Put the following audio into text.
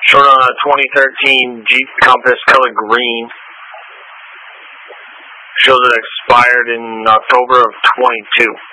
Showing on a 2013 Jeep Compass color green. Shows it expired in October of 22.